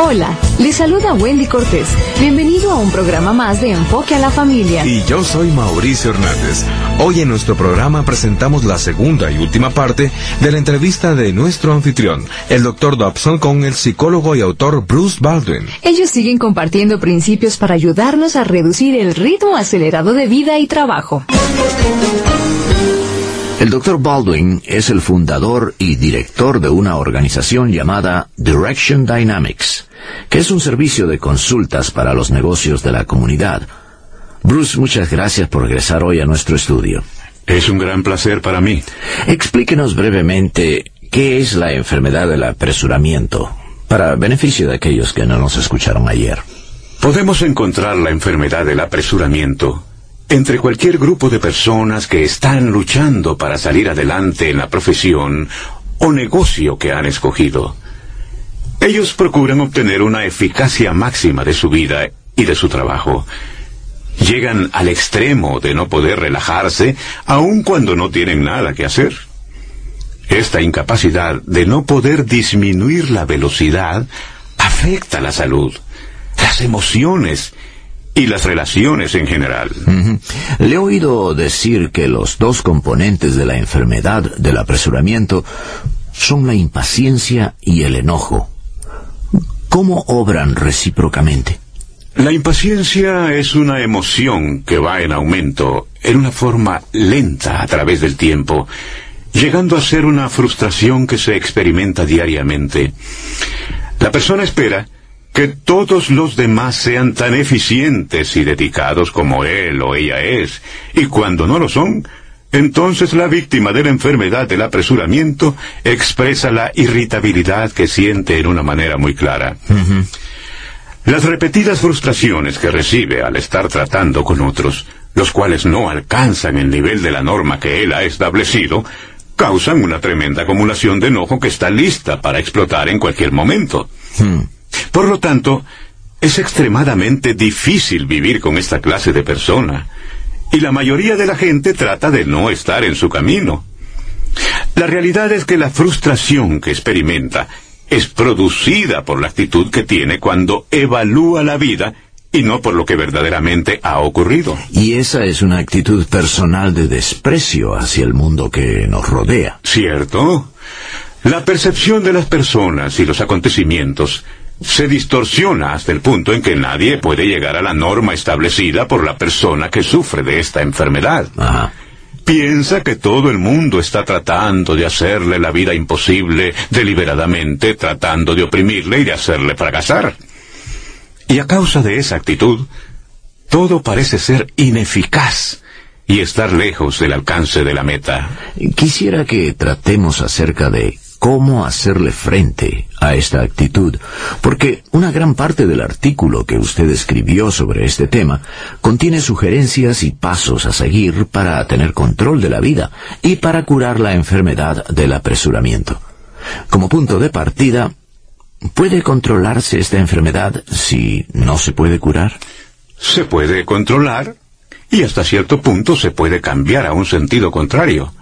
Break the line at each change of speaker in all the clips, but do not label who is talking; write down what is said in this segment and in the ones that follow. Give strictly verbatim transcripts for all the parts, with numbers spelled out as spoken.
Hola, les saluda Wendy Cortés. Bienvenido a un programa más de Enfoque a la Familia.
Y yo soy Mauricio Hernández. Hoy en nuestro programa presentamos la segunda y última parte de la entrevista de nuestro anfitrión, el doctor Dobson, con el psicólogo y autor Bruce Baldwin.
Ellos siguen compartiendo principios para ayudarnos a reducir el ritmo acelerado de vida y trabajo.
El doctor Baldwin es el fundador y director de una organización llamada Direction Dynamics, que es un servicio de consultas para los negocios de la comunidad. Bruce, muchas gracias por regresar hoy a nuestro estudio.
Es un gran placer para mí.
Explíquenos brevemente qué es la enfermedad del apresuramiento, para beneficio de aquellos que no nos escucharon ayer.
Podemos encontrar la enfermedad del apresuramiento entre cualquier grupo de personas que están luchando para salir adelante en la profesión o negocio que han escogido. Ellos procuran obtener una eficacia máxima de su vida y de su trabajo. Llegan al extremo de no poder relajarse, aun cuando no tienen nada que hacer. Esta incapacidad de no poder disminuir la velocidad afecta la salud, las emociones y las relaciones en general.
Uh-huh. Le he oído decir que los dos componentes de la enfermedad del apresuramiento son la impaciencia y el enojo. ¿Cómo obran recíprocamente?
La impaciencia es una emoción que va en aumento en una forma lenta a través del tiempo, llegando a ser una frustración que se experimenta diariamente. La persona espera que todos los demás sean tan eficientes y dedicados como él o ella es, y cuando no lo son, entonces la víctima de la enfermedad del apresuramiento expresa la irritabilidad que siente en una manera muy clara. Uh-huh. Las repetidas frustraciones que recibe al estar tratando con otros, los cuales no alcanzan el nivel de la norma que él ha establecido, causan una tremenda acumulación de enojo que está lista para explotar en cualquier momento. Uh-huh. Por lo tanto, es extremadamente difícil vivir con esta clase de persona, y la mayoría de la gente trata de no estar en su camino. La realidad es que la frustración que experimenta es producida por la actitud que tiene cuando evalúa la vida y no por lo que verdaderamente ha ocurrido.
Y esa es una actitud personal de desprecio hacia el mundo que nos rodea.
¿Cierto? La percepción de las personas y los acontecimientos se distorsiona hasta el punto en que nadie puede llegar a la norma establecida por la persona que sufre de esta enfermedad.
Ajá.
Piensa que todo el mundo está tratando de hacerle la vida imposible, deliberadamente tratando de oprimirle y de hacerle fracasar. Y a causa de esa actitud, todo parece ser ineficaz y estar lejos del alcance de la meta.
Quisiera que tratemos acerca de cómo hacerle frente a esta actitud, porque una gran parte del artículo que usted escribió sobre este tema contiene sugerencias y pasos a seguir para tener control de la vida y para curar la enfermedad del apresuramiento. Como punto de partida, ¿puede controlarse esta enfermedad si no se puede curar?
Se puede controlar y hasta cierto punto se puede cambiar a un sentido contrario.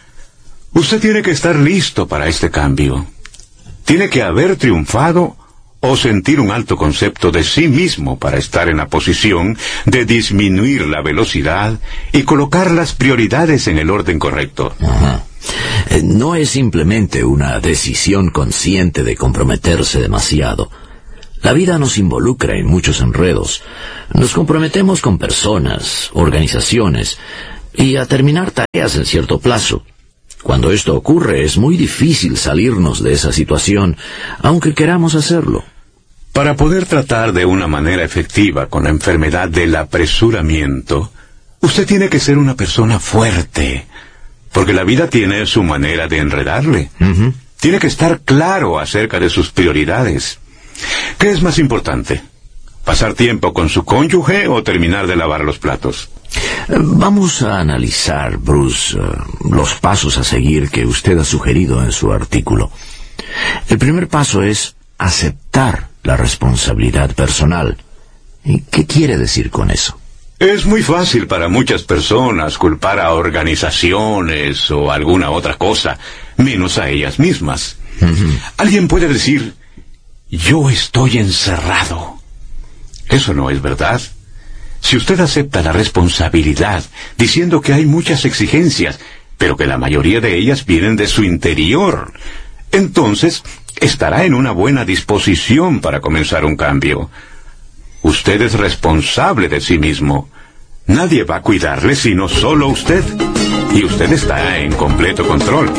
Usted tiene que estar listo para este cambio. Tiene que haber triunfado o sentir un alto concepto de sí mismo para estar en la posición de disminuir la velocidad y colocar las prioridades en el orden correcto.
Ajá. No es simplemente una decisión consciente de comprometerse demasiado. La vida nos involucra en muchos enredos. Nos comprometemos con personas, organizaciones y a terminar tareas en cierto plazo. Cuando esto ocurre, es muy difícil salirnos de esa situación, aunque queramos hacerlo.
Para poder tratar de una manera efectiva con la enfermedad del apresuramiento, usted tiene que ser una persona fuerte, porque la vida tiene su manera de enredarle. Uh-huh. Tiene que estar claro acerca de sus prioridades. ¿Qué es más importante? ¿Pasar tiempo con su cónyuge o terminar de lavar los platos?
Vamos a analizar, Bruce, uh, los pasos a seguir que usted ha sugerido en su artículo. El primer paso es aceptar la responsabilidad personal. ¿Y qué quiere decir con eso?
Es muy fácil para muchas personas culpar a organizaciones o alguna otra cosa, menos a ellas mismas. Uh-huh. Alguien puede decir, yo estoy encerrado. Eso no es verdad. Si usted acepta la responsabilidad, diciendo que hay muchas exigencias, pero que la mayoría de ellas vienen de su interior, entonces estará en una buena disposición para comenzar un cambio. Usted es responsable de sí mismo. Nadie va a cuidarle sino solo usted. Y usted está en completo control.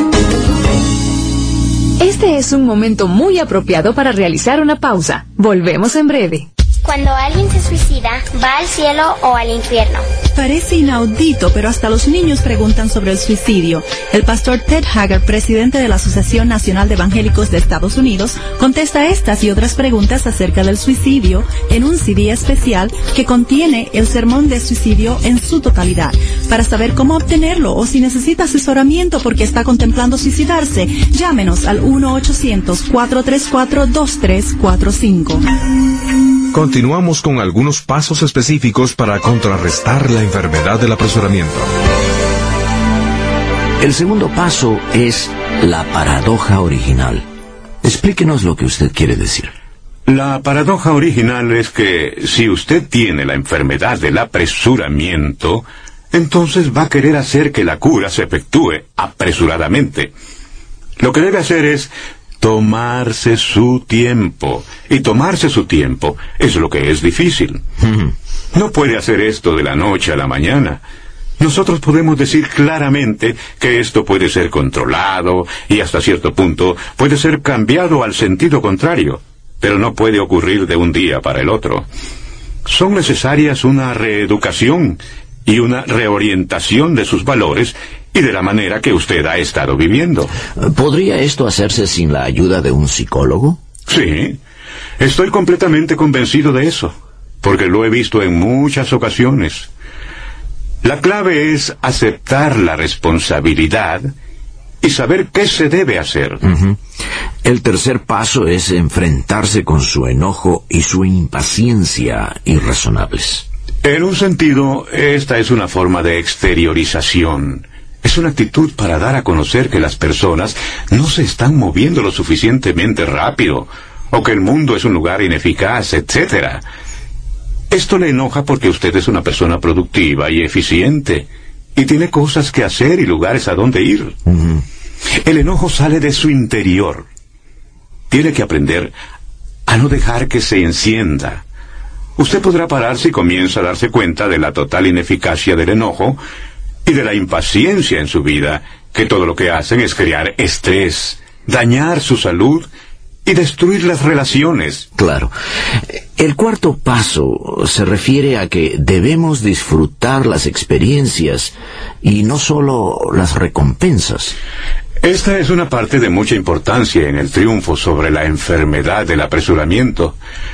Este es un momento muy apropiado para realizar una pausa. Volvemos en breve.
Cuando alguien se suicida, ¿va al cielo o al infierno?
Parece inaudito, pero hasta los niños preguntan sobre el suicidio. El pastor Ted Haggard, presidente de la Asociación Nacional de Evangélicos de Estados Unidos, contesta estas y otras preguntas acerca del suicidio en un C D especial que contiene el sermón de suicidio en su totalidad. Para saber cómo obtenerlo o si necesita asesoramiento porque está contemplando suicidarse, llámenos al uno ochocientos, cuatro tres cuatro, dos tres cuatro cinco.
Continuamos con algunos pasos específicos para contrarrestar la enfermedad del apresuramiento.
El segundo paso es la paradoja original. Explíquenos lo que usted quiere decir.
La paradoja original es que si usted tiene la enfermedad del apresuramiento, entonces va a querer hacer que la cura se efectúe apresuradamente. Lo que debe hacer es tomarse su tiempo. Y tomarse su tiempo es lo que es difícil. No puede hacer esto de la noche a la mañana. Nosotros podemos decir claramente que esto puede ser controlado y hasta cierto punto puede ser cambiado al sentido contrario, pero no puede ocurrir de un día para el otro. Son necesarias una reeducación y una reorientación de sus valores y de la manera que usted ha estado viviendo.
¿Podría esto hacerse sin la ayuda de un psicólogo?
Sí, estoy completamente convencido de eso, porque lo he visto en muchas ocasiones. La clave es aceptar la responsabilidad y saber qué se debe hacer.
Uh-huh. El tercer paso es enfrentarse con su enojo y su impaciencia irrazonables.
En un sentido, esta es una forma de exteriorización. Es una actitud para dar a conocer que las personas no se están moviendo lo suficientemente rápido, o que el mundo es un lugar ineficaz, etcétera. Esto le enoja porque usted es una persona productiva y eficiente, y tiene cosas que hacer y lugares a donde ir. Uh-huh. El enojo sale de su interior. Tiene que aprender a no dejar que se encienda. Usted podrá parar si comienza a darse cuenta de la total ineficacia del enojo y de la impaciencia en su vida, que todo lo que hacen es crear estrés, dañar su salud y destruir las relaciones.
Claro. El cuarto paso se refiere a que debemos disfrutar las experiencias y no solo las recompensas.
Esta es una parte de mucha importancia en el triunfo sobre la enfermedad del apresuramiento.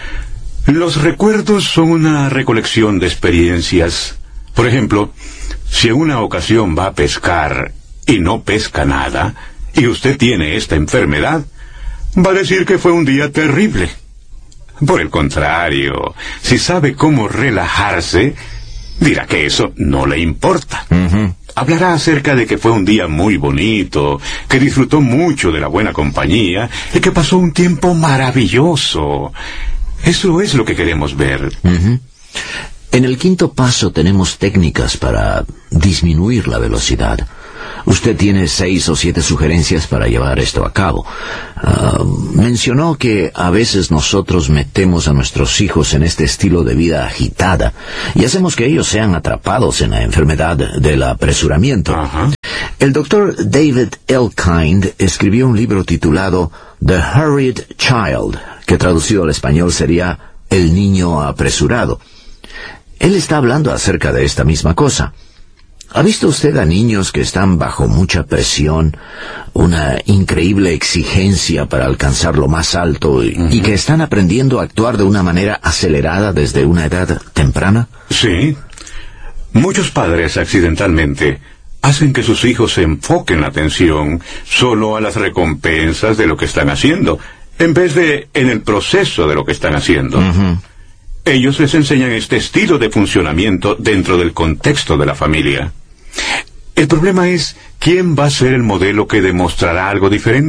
Los recuerdos son una recolección de experiencias. Por ejemplo, si en una ocasión va a pescar y no pesca nada, y usted tiene esta enfermedad, va a decir que fue un día terrible. Por el contrario, si sabe cómo relajarse, dirá que eso no le importa. Uh-huh. Hablará acerca de que fue un día muy bonito, que disfrutó mucho de la buena compañía y que pasó un tiempo maravilloso. Eso es lo que queremos ver.
Uh-huh. En el quinto paso tenemos técnicas para disminuir la velocidad. Usted tiene seis o siete sugerencias para llevar esto a cabo. Uh, mencionó que a veces nosotros metemos a nuestros hijos en este estilo de vida agitada y hacemos que ellos sean atrapados en la enfermedad del apresuramiento. Uh-huh. El doctor David Elkind escribió un libro titulado The Hurried Child, que traducido al español sería El niño apresurado. Él está hablando acerca de esta misma cosa. ¿Ha visto usted a niños que están bajo mucha presión, una increíble exigencia para alcanzar lo más alto y, uh-huh. y que están aprendiendo a actuar de una manera acelerada desde una edad temprana?
Sí. Muchos padres accidentalmente hacen que sus hijos se enfoquen la atención solo a las recompensas de lo que están haciendo, en vez de en el proceso de lo que están haciendo. Uh-huh. Ellos les enseñan este estilo de funcionamiento dentro del contexto de la familia. El problema es quién va a ser el modelo que demostrará algo diferente.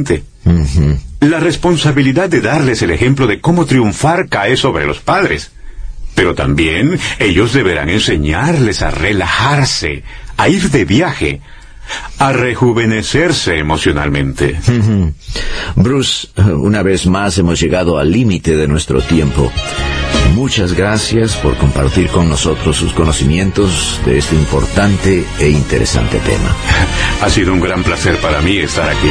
Uh-huh.
La responsabilidad de darles el ejemplo de cómo triunfar cae sobre los padres. Pero también ellos deberán enseñarles a relajarse, a ir de viaje, a rejuvenecerse emocionalmente.
Uh-huh. Bruce, una vez más hemos llegado al límite de nuestro tiempo. Muchas gracias por compartir con nosotros sus conocimientos de este importante e interesante tema.
Ha sido un gran placer para mí estar aquí.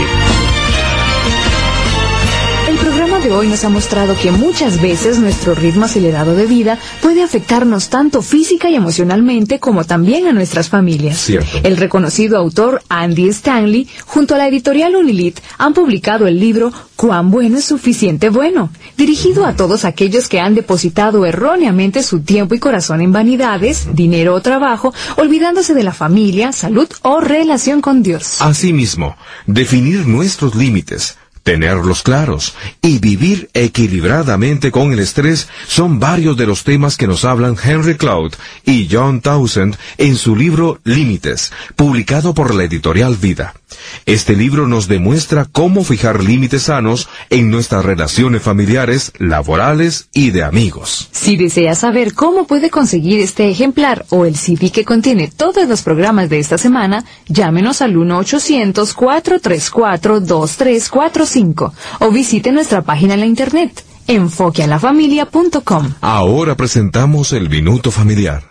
El programa de hoy nos ha mostrado que muchas veces nuestro ritmo acelerado de vida puede afectarnos tanto física y emocionalmente como también a nuestras familias.
Cierto.
El reconocido autor Andy Stanley, junto a la editorial Unilit, han publicado el libro ¿Cuán bueno es suficiente bueno?, dirigido a todos aquellos que han depositado erróneamente su tiempo y corazón en vanidades, dinero o trabajo, olvidándose de la familia, salud o relación con Dios.
Asimismo, definir nuestros límites, tenerlos claros y vivir equilibradamente con el estrés son varios de los temas que nos hablan Henry Cloud y John Townsend en su libro Límites, publicado por la editorial Vida. Este libro nos demuestra cómo fijar límites sanos en nuestras relaciones familiares, laborales y de amigos.
Si desea saber cómo puede conseguir este ejemplar o el C D que contiene todos los programas de esta semana, llámenos al uno ochocientos, cuatro tres cuatro, dos tres cuatro cinco o visite nuestra página en la internet, enfoque a la familia punto com.
Ahora presentamos el Minuto Familiar.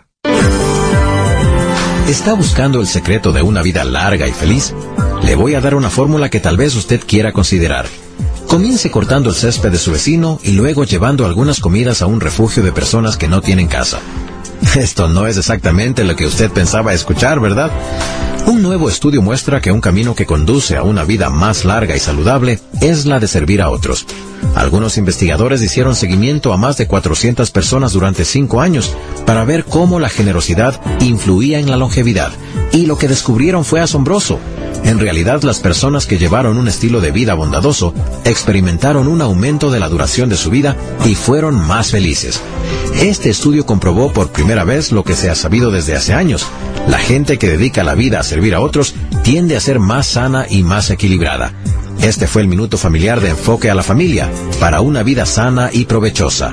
¿Está buscando el secreto de una vida larga y feliz? Le voy a dar una fórmula que tal vez usted quiera considerar. Comience cortando el césped de su vecino y luego llevando algunas comidas a un refugio de personas que no tienen casa. Esto no es exactamente lo que usted pensaba escuchar, ¿verdad? Un nuevo estudio muestra que un camino que conduce a una vida más larga y saludable es la de servir a otros. Algunos investigadores hicieron seguimiento a más de cuatrocientas personas durante cinco años para ver cómo la generosidad influía en la longevidad, y lo que descubrieron fue asombroso. En realidad, las personas que llevaron un estilo de vida bondadoso experimentaron un aumento de la duración de su vida y fueron más felices. Este estudio comprobó por primera vez lo que se ha sabido desde hace años. La gente que dedica la vida a servir a otros tiende a ser más sana y más equilibrada. Este fue el Minuto Familiar de Enfoque a la Familia, para una vida sana y provechosa.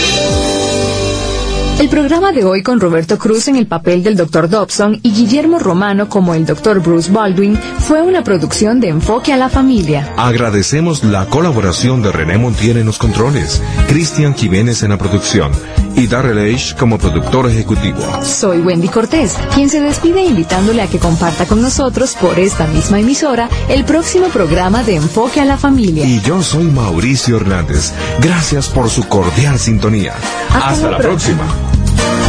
El programa de hoy, con Roberto Cruz en el papel del doctor Dobson y Guillermo Romano como el doctor Bruce Baldwin, fue una producción de Enfoque a la Familia.
Agradecemos la colaboración de René Montiel en los controles, Cristian Jiménez en la producción y Darrell H. como productor ejecutivo.
Soy Wendy Cortés, quien se despide invitándole a que comparta con nosotros por esta misma emisora el próximo programa de Enfoque a la Familia.
Y yo soy Mauricio Hernández. Gracias por su cordial sintonía.
Hasta,
Hasta la próxima.
próxima.